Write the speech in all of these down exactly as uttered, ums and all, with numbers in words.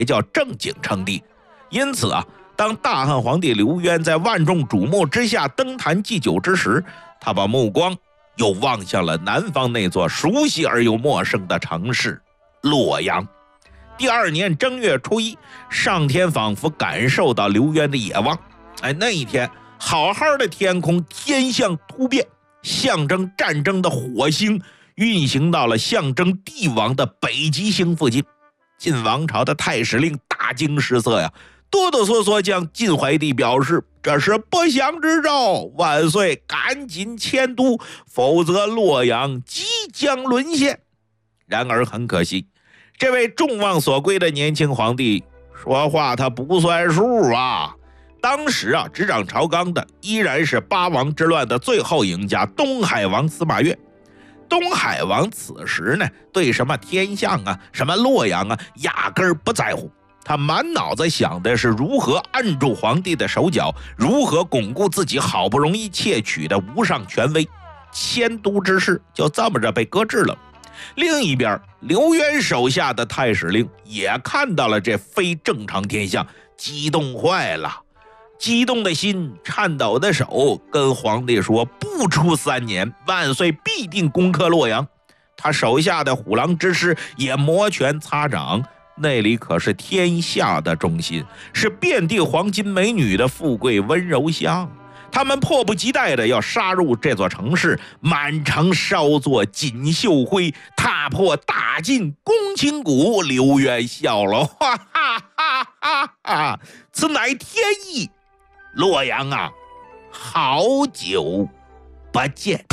也叫正经称帝。因此啊，当大汉皇帝刘渊在万众瞩目之下登坛祭酒之时，他把目光又望向了南方那座熟悉而又陌生的城市洛阳。第二年正月初一，上天仿佛感受到刘渊的野望。哎，那一天好好的天空天象突变，象征战争的火星运行到了象征帝王的北极星附近。晋王朝的太史令大惊失色呀，哆哆嗦嗦向晋怀帝表示，这是不祥之兆，万岁赶紧迁都，否则洛阳即将沦陷。然而很可惜，这位众望所归的年轻皇帝说话他不算数啊。当时啊，执掌朝纲的依然是八王之乱的最后赢家东海王司马越。东海王此时呢，对什么天象啊，什么洛阳啊，压根儿不在乎。他满脑子想的是如何按住皇帝的手脚，如何巩固自己好不容易窃取的无上权威。迁都之事就这么着被搁置了。另一边，刘渊手下的太史令也看到了这非正常天象，激动坏了。激动的心，颤抖的手，跟皇帝说，不出三年，万岁必定攻克洛阳。他手下的虎狼之师也摩拳擦掌，那里可是天下的中心，是遍地黄金美女的富贵温柔乡。他们迫不及待的要杀入这座城市，满城烧作锦绣灰，踏破大晋宫廷骨。刘渊笑了，哈哈哈哈哈！此乃天意。洛阳啊，好久不见。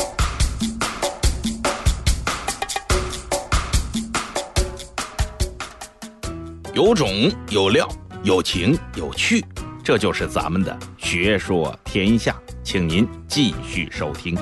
有种有料，有情有趣，这就是咱们的学说天下，请您继续收听。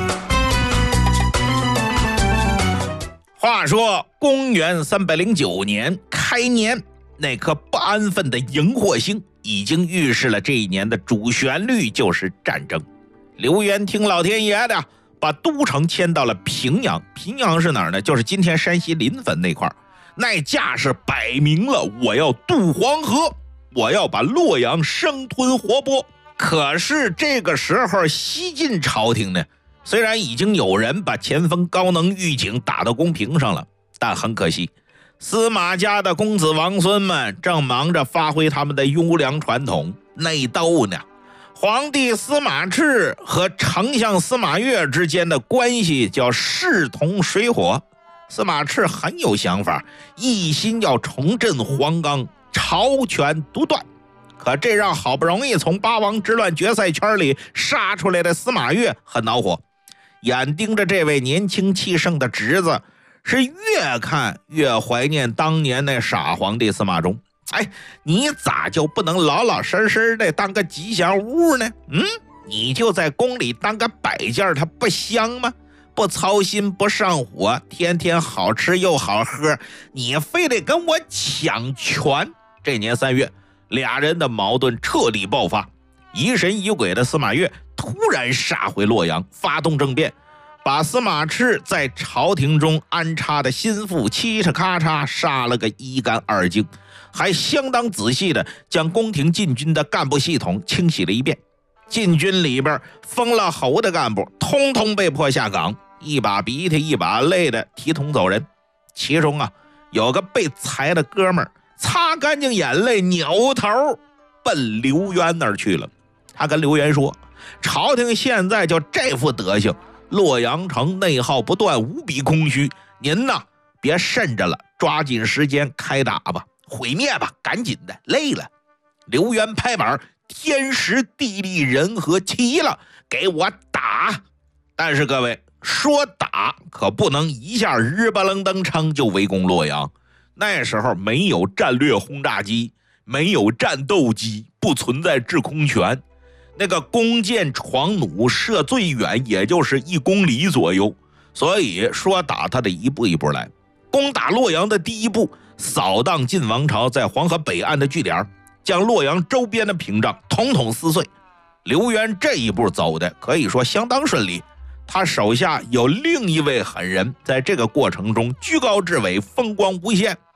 话说公元三百零九年开年，那颗不安分的荧惑星已经预示了这一年的主旋律就是战争。刘渊听老天爷的，把都城迁到了平阳。平阳是哪儿呢？就是今天山西临汾那块。那架势摆明了，我要渡黄河，我要把洛阳生吞活剥。可是这个时候西晋朝廷呢，虽然已经有人把前锋高能预警打到公屏上了，但很可惜，司马家的公子王孙们正忙着发挥他们的优良传统内斗呢。皇帝司马炽和丞相司马越之间的关系叫势同水火。司马炽很有想法，一心要重振黄冈，朝权独断。可这让好不容易从八王之乱决赛圈里杀出来的司马越很恼火，眼盯着这位年轻气盛的侄子，是越看越怀念当年那傻皇帝司马衷。哎，你咋就不能老老实实的当个吉祥物呢？嗯，你就在宫里当个摆件，它不香吗？不操心不上火，天天好吃又好喝，你非得跟我抢权。这年三月，俩人的矛盾彻底爆发。疑神疑鬼的司马越突然杀回洛阳，发动政变，把司马炽在朝廷中安插的心腹嘁哧咔嚓杀了个一干二净，还相当仔细的将宫廷禁军的干部系统清洗了一遍。禁军里边封了侯的干部通通被迫下岗，一把鼻涕一把泪的提桶走人。其中啊，有个被裁的哥们儿擦干净眼泪，扭头奔刘渊那儿去了。他跟刘渊说，朝廷现在就这副德行，洛阳城内耗不断，无比空虚，您呐别慎着了，抓紧时间开打吧，毁灭吧，赶紧的，累了。刘渊拍板，天时地利人和齐了，给我打。但是各位，说打可不能一下日不楞登称就围攻洛阳。那时候没有战略轰炸机，没有战斗机，不存在制空权。那个弓箭床弩射最远也就是一公里左右，所以说打他得一步一步来。攻打洛阳的第一步，扫荡晋王朝在黄河北岸的据点，将洛阳周边的屏障统统撕碎。刘渊这一步走的可以说相当顺利，他手下有另一位狠人在这个过程中居高至伟，风光无限。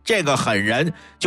这个狠人就